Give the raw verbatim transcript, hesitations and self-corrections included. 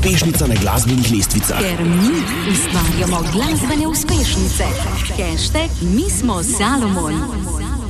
uspešnica na glasbenih lestvicah. Ker mi ustvarjamo glasbene uspešnice. Hashtag Mi smo Salomon.